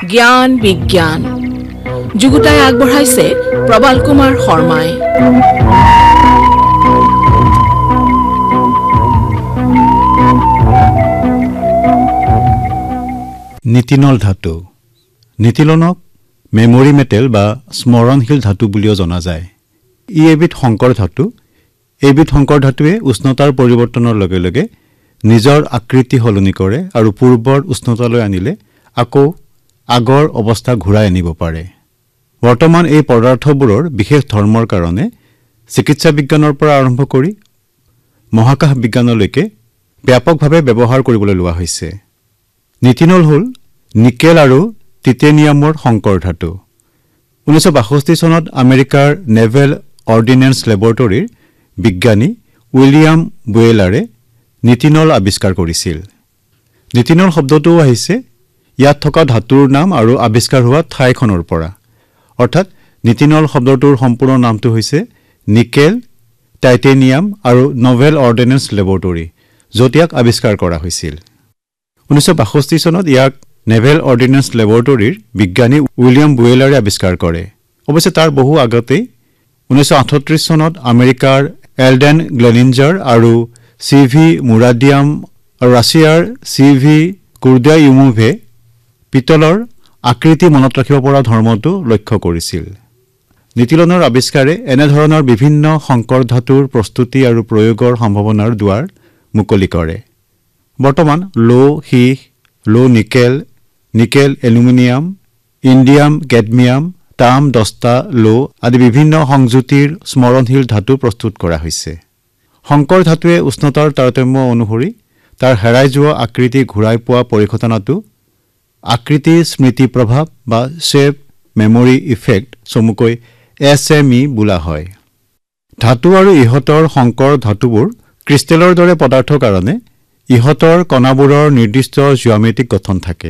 জ্ঞান বিজ্ঞান যুগুতাই আগবঢ়াইছে প্ৰবাল কুমাৰ শৰ্মাই। নিটিনল ধাতু। নিটিলনক মেমৰি মেটেল বা স্মৰণশীল ধাতু বুলিও জনা যায়। ই এবিধ সংকৰ ধাতু। এইবিধ সংকৰ ধাতুৱে উষ্ণতাৰ পৰিৱৰ্তনৰ লগে লগে নিজৰ আকৃতি সলনি কৰে আৰু পূৰ্বৰ উষ্ণতালৈ আনিলে আকৌ আগৰ অৱস্থা ঘূৰাই আনিব পাৰে। বৰ্তমান এই পদাৰ্থবোৰৰ বিশেষ ধৰ্মৰ কাৰণে চিকিৎসা বিজ্ঞানৰ পৰা আৰম্ভ কৰি মহাকাশ বিজ্ঞানলৈকে ব্যাপকভাৱে ব্যৱহাৰ কৰিবলৈ লোৱা হৈছে। নিটিনল হ'ল নিকেল আৰু টিটেনিয়ামৰ সংকৰ ধাতু। 1962 চনত আমেৰিকাৰ নেভেল অৰ্ডিনেন্স লেবৰেটৰীৰ বিজ্ঞানী উইলিয়াম বুয়েলাৰে নিটিনল আৱিষ্কাৰ কৰিছিল। নিটিনল শব্দটোও আহিছে ইয়াত থকা ধাতুৰ নাম আৰু আৱিষ্কাৰ হোৱা ঠাইখনৰ পৰা। অৰ্থাৎ নিটিনল শব্দটোৰ সম্পূৰ্ণ নামটো হৈছে নিকেল, টাইটেনিয়াম আৰু নভেল অৰ্ডিনেন্স লেবৰেটৰী, য'ত ইয়াক আৱিষ্কাৰ কৰা হৈছিল। 1962 চনত ইয়াক নেভেল অৰ্ডিনেন্স লেবৰেটৰীৰ বিজ্ঞানী উইলিয়াম বুয়েলাৰে আৱিষ্কাৰ কৰে। অৱশ্যে তাৰ বহু আগতেই 1938 চনত আমেৰিকাৰ এলডেন গ্লেনিঞ্জাৰ আৰু CV মুৰাডিয়াম আৰু ৰাছিয়াৰ CV কুৰ্ডিয়ায়ুমোভে পিতলৰ আকৃতি মনত ৰাখিব পৰা ধৰ্মটো লক্ষ্য কৰিছিল। নিটিলনৰ আৱিষ্কাৰে এনেধৰণৰ বিভিন্ন সংকৰ ধাতুৰ প্ৰস্তুতি আৰু প্ৰয়োগৰ সম্ভাৱনাৰ দুৱাৰ মুকলি কৰে। বৰ্তমান সীহ, nickel, nickel aluminium, Indian cadmium, তাম, দস্তা, আদি বিভিন্ন সংযুতিৰ স্মৰণশীল ধাতু প্ৰস্তুত কৰা হৈছে। সংকৰ ধাতুৱে উষ্ণতাৰ তাৰতম্য অনুসৰি তাৰ হেৰাই যোৱা আকৃতি ঘূৰাই পোৱা পৰিঘটনাটো আকৃতি স্মৃতি প্ৰভাৱ বা শ্বেপ মেমৰি ইফেক্ট, চমুকৈ SME বোলা হয়। ধাতু আৰু ইহঁতৰ সংকৰ ধাতুবোৰ ক্ৰিষ্টেলৰ দৰে পদাৰ্থৰ কাৰণে ইহঁতৰ কণাবোৰৰ নিৰ্দিষ্ট জিঅমেট্ৰিক গঠন থাকে।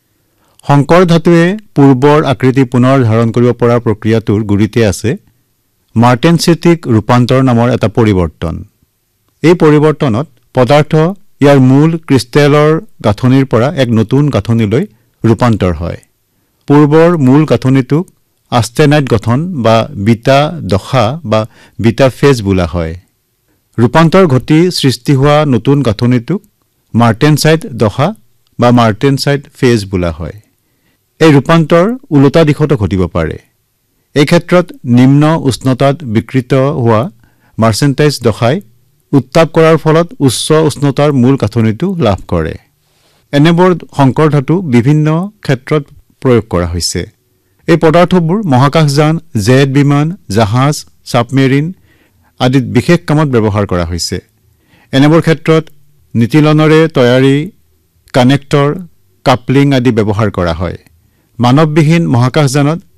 সংকৰ ধাতুৱে পূৰ্বৰ আকৃতি পুনৰ ধাৰণ কৰিব পৰা প্ৰক্ৰিয়াটোৰ গুৰিতে আছে মাৰ্টেনচিটিক ৰূপান্তৰ নামৰ এটা পৰিৱৰ্তন। এই পৰিৱৰ্তনত পদাৰ্থ ইয়াৰ মূল ক্ৰিষ্টেলৰ গাঁথনিৰ পৰা এক নতুন গাঁথনিলৈ ৰূপান্তৰ হয়। পূৰ্বৰ মূল গাঁথনিটোক আষ্টেনাইট গঠন বা বিটা দশা বা বিটা ফেজ বোলা হয়। ৰূপান্তৰ ঘটি সৃষ্টি হোৱা নতুন গাঁথনিটোক মাৰ্টেনচাইট দশা বা মাৰ্টেনচাইট ফেজ বোলা হয়। এই ৰূপান্তৰ ওলোটা দিশতো ঘটিব পাৰে। এই ক্ষেত্ৰত নিম্ন উষ্ণতাত বিকৃত হোৱা মাৰ্চেণ্টাইজ দশাই উত্তাপ কৰাৰ ফলত উচ্চ উষ্ণতাৰ মূল গাঁথনিটো লাভ কৰে। এনেবোৰ সংকৰ ধাতু বিভিন্ন ক্ষেত্ৰত প্ৰয়োগ কৰা হৈছে। এই পদাৰ্থবোৰ মহাকাশযান, জেট বিমান, জাহাজ, ছাবমেৰিন আদিত বিশেষ কামত ব্যৱহাৰ কৰা হৈছে। এনেবোৰ ক্ষেত্ৰত নিটিলনৰে তৈয়াৰী কানেক্টৰ, কাপলিং আদি ব্যৱহাৰ কৰা হয়। মানৱবিহীন মহাকাশযানত